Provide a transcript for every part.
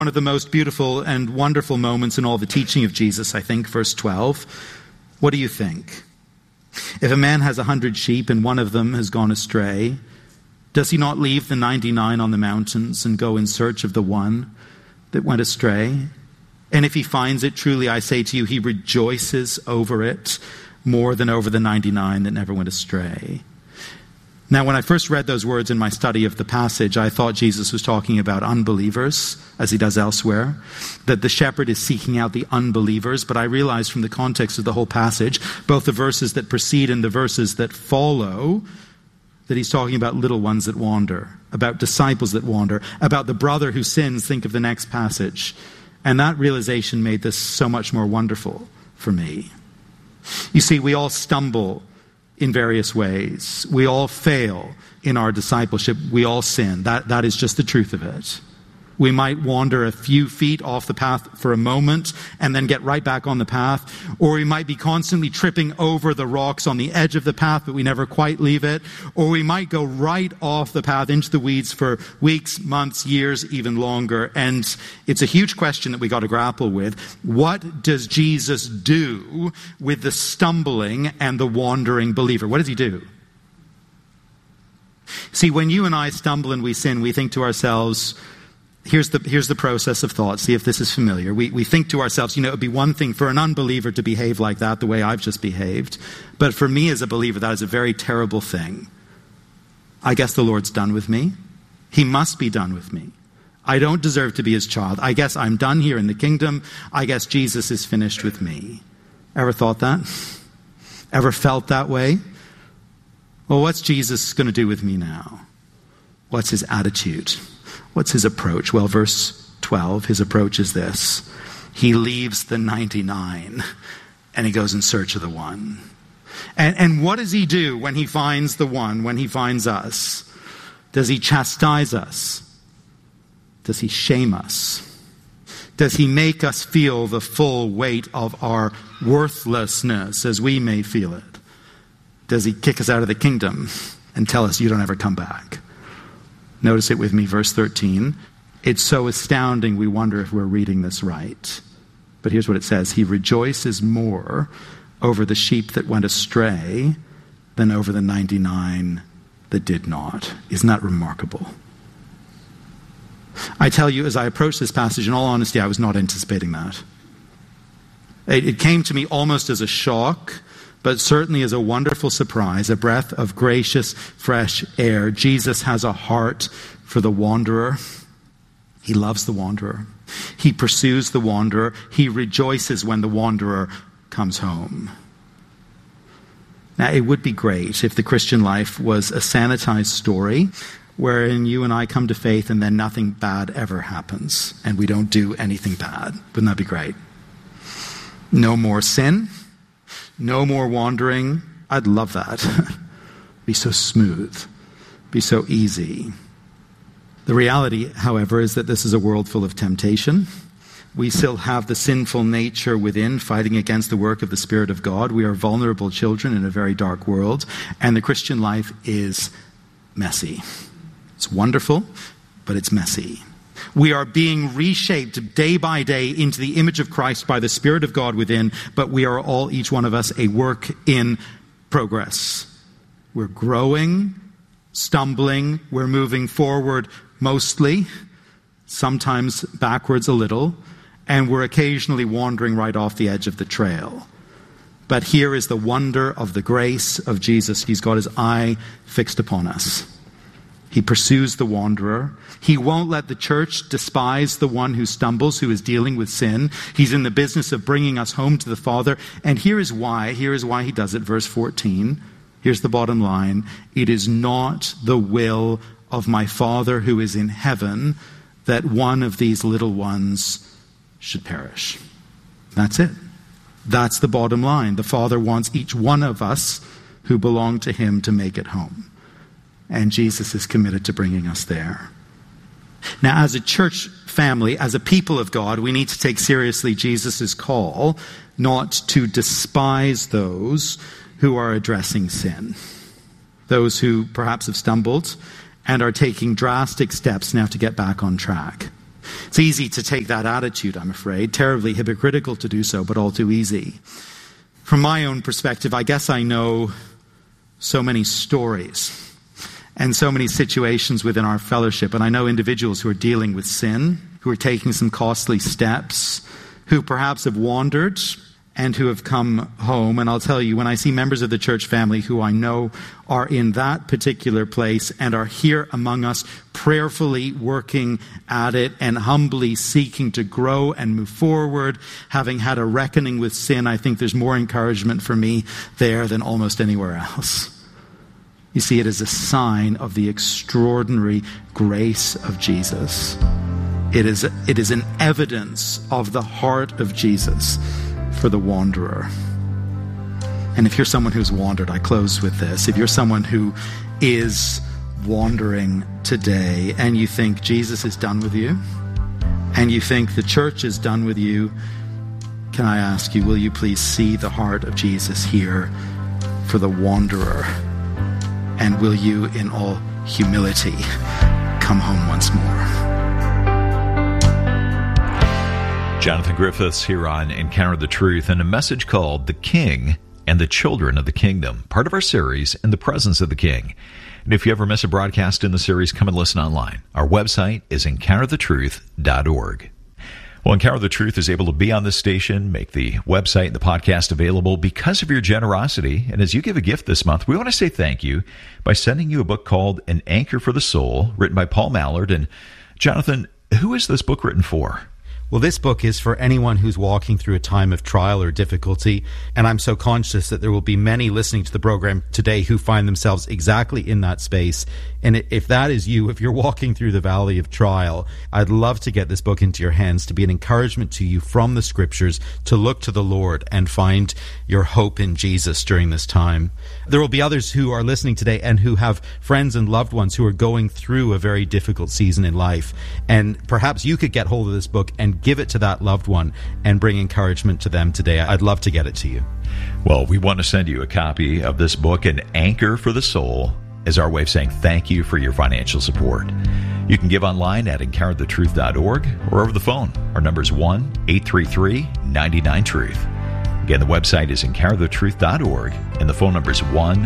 One of the most beautiful and wonderful moments in all the teaching of Jesus, I think, verse 12. What do you think? If a man has 100 sheep and one of them has gone astray, does he not leave the 99 on the mountains and go in search of the one that went astray? And if he finds it, truly I say to you, he rejoices over it more than over the 99 that never went astray. Now, when I first read those words in my study of the passage, I thought Jesus was talking about unbelievers, as he does elsewhere, that the shepherd is seeking out the unbelievers. But I realized from the context of the whole passage, both the verses that precede and the verses that follow, that he's talking about little ones that wander, about disciples that wander, about the brother who sins. Think of the next passage. And that realization made this so much more wonderful for me. You see, we all stumble in various ways. We all fail in our discipleship. We all sin. That is just the truth of it. We might wander a few feet off the path for a moment and then get right back on the path. Or we might be constantly tripping over the rocks on the edge of the path, but we never quite leave it. Or we might go right off the path into the weeds for weeks, months, years, even longer. And it's a huge question that we got to grapple with. What does Jesus do with the stumbling and the wandering believer? What does he do? See, when you and I stumble and we sin, we think to ourselves, Here's the process of thought. See if this is familiar. We think to ourselves, it would be one thing for an unbeliever to behave like that, the way I've just behaved. But for me as a believer, that is a very terrible thing. I guess the Lord's done with me. He must be done with me. I don't deserve to be his child. I guess I'm done here in the kingdom. I guess Jesus is finished with me. Ever thought that? Ever felt that way? Well, what's Jesus going to do with me now? What's his attitude? What's his approach? Well, verse 12, his approach is this. He leaves the 99 and he goes in search of the one. And what does he do when he finds the one, when he finds us? Does he chastise us? Does he shame us? Does he make us feel the full weight of our worthlessness as we may feel it? Does he kick us out of the kingdom and tell us you don't ever come back? Notice it with me, verse 13. It's so astounding we wonder if we're reading this right. But here's what it says. He rejoices more over the sheep that went astray than over the 99 that did not. Isn't that remarkable? I tell you, as I approach this passage, in all honesty, I was not anticipating that. It came to me almost as a shock, but certainly as a wonderful surprise, a breath of gracious, fresh air. Jesus has a heart for the wanderer. He loves the wanderer. He pursues the wanderer. He rejoices when the wanderer comes home. Now, it would be great if the Christian life was a sanitized story wherein you and I come to faith and then nothing bad ever happens and we don't do anything bad. Wouldn't that be great? No more sin. No more wandering. I'd love that. Be so smooth. Be so easy. The reality, however, is that this is a world full of temptation. We still have the sinful nature within fighting against the work of the Spirit of God. We are vulnerable children in a very dark world. And the Christian life is messy. It's wonderful, but it's messy. We are being reshaped day by day into the image of Christ by the Spirit of God within, but we are all, each one of us, a work in progress. We're growing, stumbling, we're moving forward mostly, sometimes backwards a little, and we're occasionally wandering right off the edge of the trail. But here is the wonder of the grace of Jesus. He's got his eye fixed upon us. He pursues the wanderer. He won't let the church despise the one who stumbles, who is dealing with sin. He's in the business of bringing us home to the Father. And here is why he does it. Verse 14. Here's the bottom line. It is not the will of my Father who is in heaven that one of these little ones should perish. That's it. That's the bottom line. The Father wants each one of us who belong to him to make it home. And Jesus is committed to bringing us there. Now, as a church family, as a people of God, we need to take seriously Jesus' call not to despise those who are addressing sin. Those who perhaps have stumbled and are taking drastic steps now to get back on track. It's easy to take that attitude, I'm afraid. Terribly hypocritical to do so, but all too easy. From my own perspective, I guess I know so many stories and so many situations within our fellowship. And I know individuals who are dealing with sin, who are taking some costly steps, who perhaps have wandered and who have come home. And I'll tell you, when I see members of the church family who I know are in that particular place and are here among us, prayerfully working at it and humbly seeking to grow and move forward, having had a reckoning with sin, I think there's more encouragement for me there than almost anywhere else. You see, it is a sign of the extraordinary grace of Jesus. It is an evidence of the heart of Jesus for the wanderer. And if you're someone who's wandered, I close with this. If you're someone who is wandering today and you think Jesus is done with you, and you think the church is done with you, can I ask you, will you please see the heart of Jesus here for the wanderer? And will you, in all humility, come home once more? Jonathan Griffiths here on Encounter the Truth, and a message called The King and the Children of the Kingdom, part of our series, In the Presence of the King. And if you ever miss a broadcast in the series, come and listen online. Our website is encounterthetruth.org. Well, Encounter the Truth is able to be on this station, make the website and the podcast available because of your generosity. And as you give a gift this month, we want to say thank you by sending you a book called An Anchor for the Soul, written by Paul Mallard. And Jonathan, who is this book written for? Well, this book is for anyone who's walking through a time of trial or difficulty, and I'm so conscious that there will be many listening to the program today who find themselves exactly in that space. And if that is you, if you're walking through the valley of trial, I'd love to get this book into your hands to be an encouragement to you from the Scriptures to look to the Lord and find your hope in Jesus during this time. There will be others who are listening today and who have friends and loved ones who are going through a very difficult season in life, and perhaps you could get hold of this book and give it to that loved one and bring encouragement to them today. I'd love to get it to you. Well, we want to send you a copy of this book, An Anchor for the Soul, as our way of saying thank you for your financial support. You can give online at encounterthetruth.org or over the phone. Our number is 1-833-99-TRUTH. Again, the website is encounterthetruth.org, and the phone number is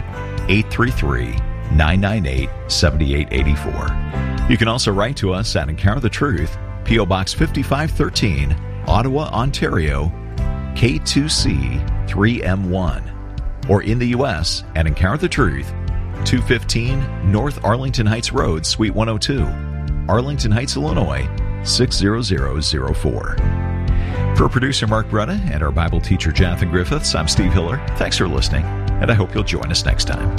1-833-998-7884. You can also write to us at Encounter the Truth, P.O. Box 5513, Ottawa, Ontario, K2C 3M1. Or in the U.S. at Encounter the Truth, 215 North Arlington Heights Road, Suite 102, Arlington Heights, Illinois, 60004. For producer Mark Bretta and our Bible teacher Jonathan Griffiths, I'm Steve Hiller. Thanks for listening, and I hope you'll join us next time.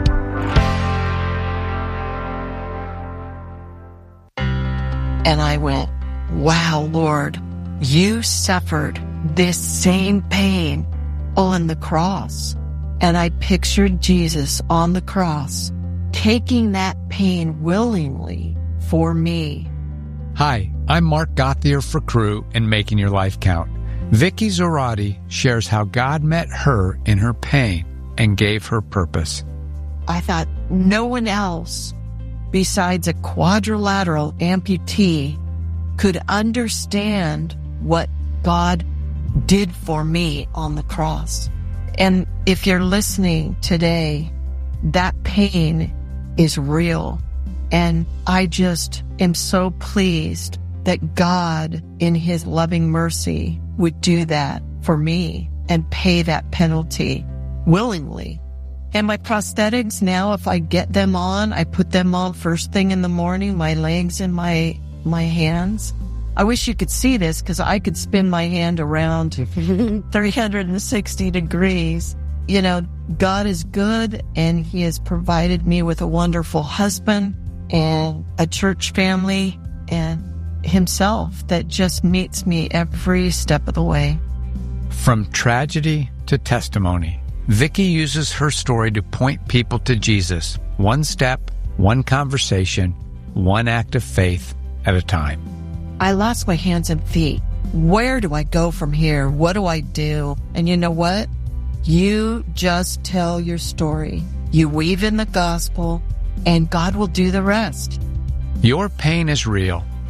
And I went, wow, Lord, you suffered this same pain on the cross. And I pictured Jesus on the cross, taking that pain willingly for me. Hi, I'm Mark Gauthier for Cru and Making Your Life Count. Vicky Zorati shares how God met her in her pain and gave her purpose. I thought no one else besides a quadrilateral amputee could understand what God did for me on the cross. And if you're listening today, that pain is real. And I just am so pleased that God, in His loving mercy, would do that for me and pay that penalty willingly. And my prosthetics now, if I get them on, I put them on first thing in the morning, my legs and my hands. I wish you could see this because I could spin my hand around 360 degrees. You know, God is good, and He has provided me with a wonderful husband and a church family and Himself that just meets me every step of the way. From tragedy to testimony, Vicky uses her story to point people to Jesus, one step, one conversation, one act of faith at a time. I lost my hands and feet. Where do I go from here? What do I do? And you know what? You just tell your story. You weave in the gospel, and God will do the rest. Your pain is real,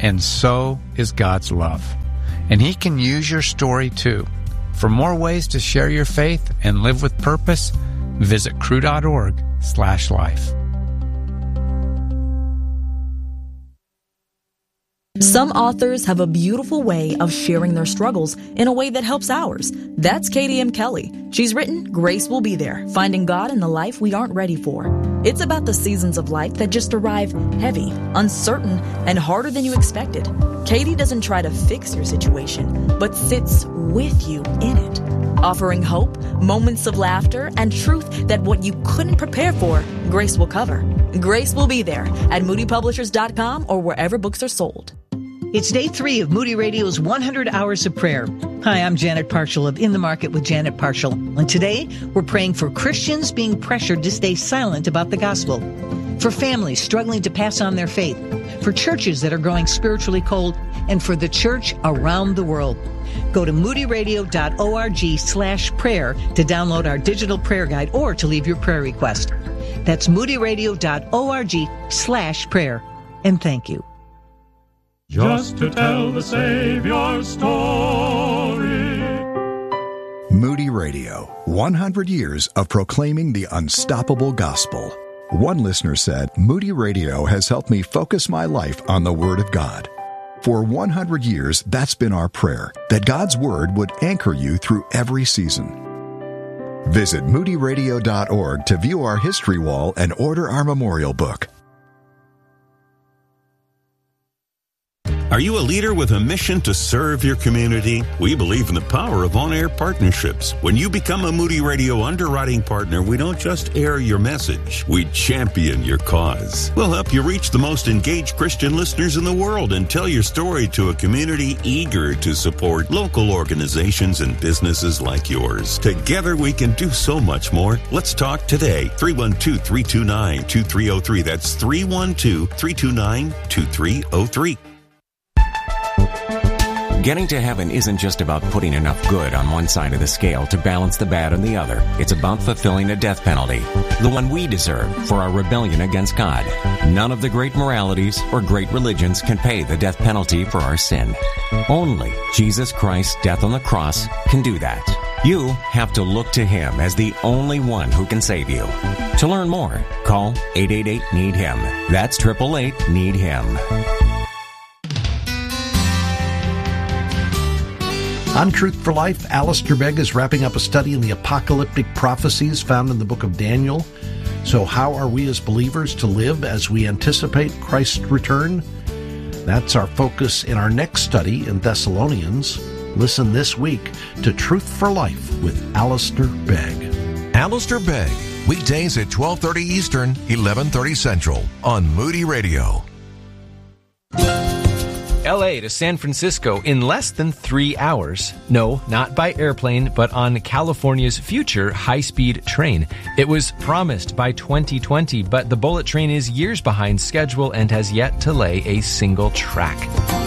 and so is God's love. And He can use your story too. For more ways to share your faith and live with purpose, visit cru.org/life. Some authors have a beautiful way of sharing their struggles in a way that helps ours. That's Katie M. Kelly. She's written Grace Will Be There, Finding God in the Life We Aren't Ready For. It's about the seasons of life that just arrive heavy, uncertain, and harder than you expected. Katie doesn't try to fix your situation, but sits with you in it, offering hope, moments of laughter, and truth that what you couldn't prepare for, Grace will cover. Grace Will Be There at moodypublishers.com or wherever books are sold. It's day 3 of Moody Radio's 100 Hours of Prayer. Hi, I'm Janet Parshall of In the Market with Janet Parshall. And today, we're praying for Christians being pressured to stay silent about the gospel, for families struggling to pass on their faith, for churches that are growing spiritually cold, and for the church around the world. Go to moodyradio.org/prayer to download our digital prayer guide or to leave your prayer request. That's moodyradio.org/prayer. And thank you. Just to tell the Savior's story. Moody Radio, 100 years of proclaiming the unstoppable gospel. One listener said, Moody Radio has helped me focus my life on the Word of God. For 100 years, that's been our prayer, that God's Word would anchor you through every season. Visit moodyradio.org to view our history wall and order our memorial book. Are you a leader with a mission to serve your community? We believe in the power of on-air partnerships. When you become a Moody Radio underwriting partner, we don't just air your message, we champion your cause. We'll help you reach the most engaged Christian listeners in the world and tell your story to a community eager to support local organizations and businesses like yours. Together we can do so much more. Let's talk today. 312-329-2303. That's 312-329-2303. Getting to heaven isn't just about putting enough good on one side of the scale to balance the bad on the other. It's about fulfilling a death penalty, the one we deserve for our rebellion against God. None of the great moralities or great religions can pay the death penalty for our sin. Only Jesus Christ's death on the cross can do that. You have to look to Him as the only one who can save you. To learn more, call 888-NEED-HIM. That's 888-NEED-HIM. On Truth for Life, Alistair Begg is wrapping up a study in the apocalyptic prophecies found in the book of Daniel. So how are we as believers to live as we anticipate Christ's return? That's our focus in our next study in Thessalonians. Listen this week to Truth for Life with Alistair Begg. Alistair Begg, weekdays at 12:30 Eastern, 11:30 Central on Moody Radio. LA to San Francisco in less than 3 hours. No, not by airplane, but on California's future high-speed train. It was promised by 2020, but the bullet train is years behind schedule and has yet to lay a single track.